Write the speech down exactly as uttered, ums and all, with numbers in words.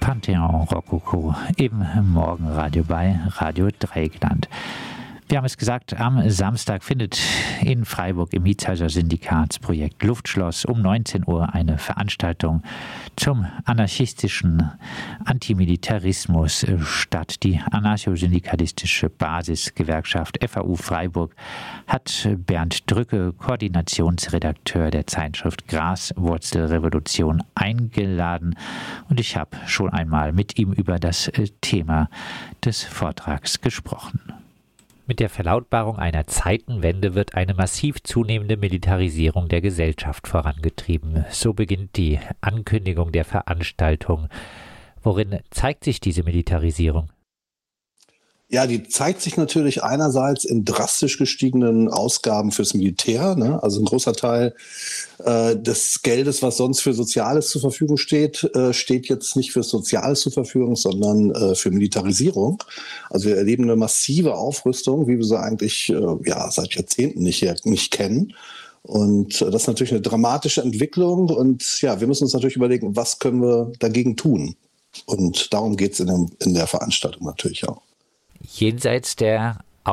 Pantheon Rokoko im Morgenradio bei Radio Dreieckland. Wir haben es gesagt, am Samstag findet in Freiburg im Mietshäuser Syndikatsprojekt Luftschloss um neunzehn Uhr eine Veranstaltung zum anarchistischen Antimilitarismus statt. Die anarcho-syndikalistische Basisgewerkschaft F A U Freiburg hat Bernd Drücke, Koordinationsredakteur der Zeitschrift Graswurzelrevolution, eingeladen. Und ich habe schon einmal mit ihm über das Thema des Vortrags gesprochen. Mit der Verlautbarung einer Zeitenwende wird eine massiv zunehmende Militarisierung der Gesellschaft vorangetrieben. So beginnt die Ankündigung der Veranstaltung. Worin zeigt sich diese Militarisierung? Ja, die zeigt sich natürlich einerseits in drastisch gestiegenen Ausgaben fürs Militär. Ne? Also ein großer Teil äh, des Geldes, was sonst für Soziales zur Verfügung steht, äh, steht jetzt nicht für Soziales zur Verfügung, sondern äh, für Militarisierung. Also wir erleben eine massive Aufrüstung, wie wir sie eigentlich äh, ja, seit Jahrzehnten nicht, nicht kennen. Und äh, das ist natürlich eine dramatische Entwicklung. Und ja, wir müssen uns natürlich überlegen, was können wir dagegen tun? Und darum geht es in, dem, in der Veranstaltung natürlich auch. Jenseits der